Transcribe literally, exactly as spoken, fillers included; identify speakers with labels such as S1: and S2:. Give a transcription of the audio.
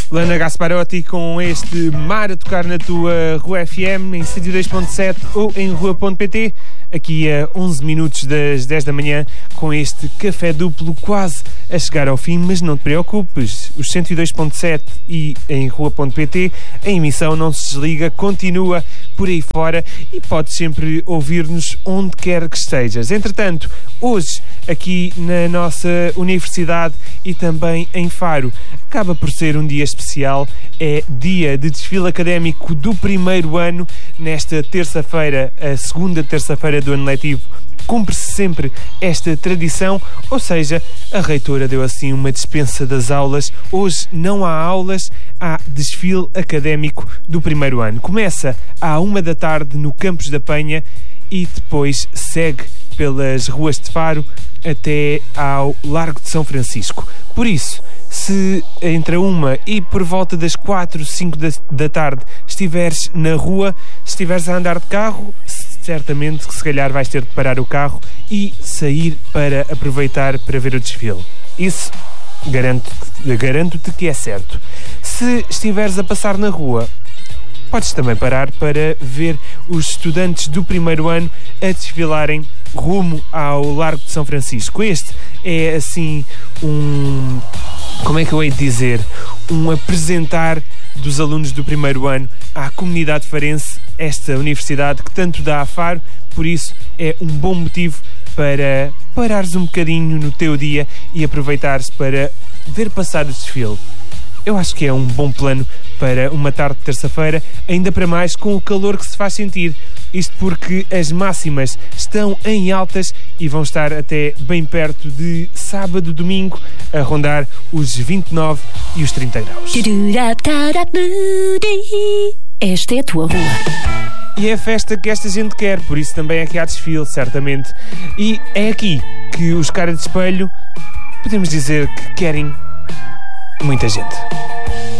S1: Lana Gasparotti com este Mar a tocar na tua Rua F M em cento e dois ponto sete ou em rua ponto pt. Aqui a onze minutos das dez da manhã com este café duplo quase a chegar ao fim, mas não te preocupes, os cento e dois ponto sete e em rua ponto pt, a emissão não se desliga, continua por aí fora e podes sempre ouvir-nos onde quer que estejas. Entretanto, hoje aqui na nossa universidade e também em Faro acaba por ser um dia especial, é dia de desfile académico do primeiro ano. Nesta terça-feira, a segunda terça-feira do ano letivo, cumpre-se sempre esta tradição, ou seja, a reitora deu assim uma dispensa das aulas. Hoje não há aulas, há desfile académico do primeiro ano. Começa à uma da tarde no Campos da Penha e depois segue pelas ruas de Faro até ao Largo de São Francisco. Por isso, se entre a uma e por volta das quatro, cinco da, da tarde estiveres na rua, se estiveres a andar de carro, certamente que se calhar vais ter de parar o carro e sair para aproveitar para ver o desfile. Isso garanto-te, garanto-te que é certo. Se estiveres a passar na rua, podes também parar para ver os estudantes do primeiro ano a desfilarem rumo ao Largo de São Francisco. Este é assim um... como é que eu hei de dizer? Um apresentar dos alunos do primeiro ano à comunidade farense, esta universidade que tanto dá a Faro. Por isso é um bom motivo para parares um bocadinho no teu dia e aproveitares para ver passar o desfile. Eu acho que é um bom plano para uma tarde de terça-feira, ainda para mais com o calor que se faz sentir. Isto porque as máximas estão em altas e vão estar até bem perto de sábado, domingo, a rondar os vinte e nove e os trinta graus.
S2: Esta é a tua rua.
S1: E é a festa que esta gente quer, por isso também aqui há desfile, certamente. E é aqui que os caras de espelho, podemos dizer que querem muita gente.